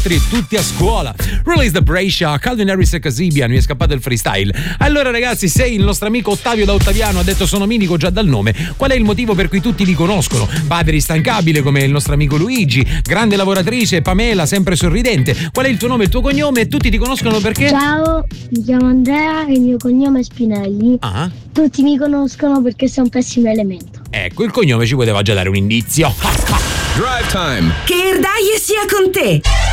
tutti a scuola. Release the Brescia, Calvin Harris e Casibia, mi è scappato il freestyle. Allora ragazzi, se il nostro amico Ottavio da Ottaviano ha detto sono minico già dal nome, qual è il motivo per cui tutti li conoscono? Padre instancabile come il nostro amico Luigi, grande lavoratrice, Pamela, sempre sorridente. Qual è il tuo nome e il tuo cognome? Tutti ti conoscono perché? Ciao, mi chiamo Andrea e il mio cognome è Spinelli. Tutti mi conoscono perché sei un pessimo elemento. Ecco, il cognome ci poteva già dare un indizio. Drive Time. Che Erdaie sia con te.